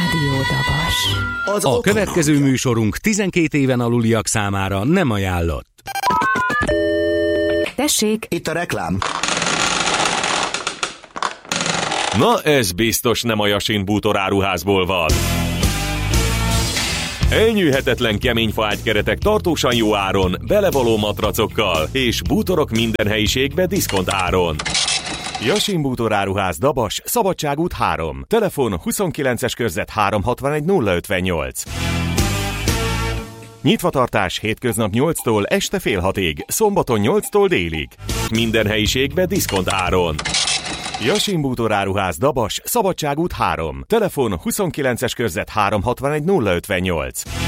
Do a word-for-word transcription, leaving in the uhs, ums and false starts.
Rádió Dabas. A következő műsorunk tizenkét éven aluliak számára nem ajánlott. Tessék, itt a reklám. Na, ez biztos nem a Yasin bútoráruházból van. Elnyűhetetlen keményfa ágykeretek tartósan jó áron, belevaló matracokkal és bútorok minden helyiségbe diszkont áron. Yasin bútoráruház Dabas, Szabadságút három. Telefon huszonkilences körzet háromszázhatvanegy nulla ötvennyolc. Nyitvatartás hétköznap nyolctól este fél hatig, szombaton nyolctól délig. Minden helyiségbe diszkont áron. Yasin bútoráruház Dabas, Szabadságút három. Telefon huszonkilences körzet háromszázhatvanegy nulla ötvennyolc.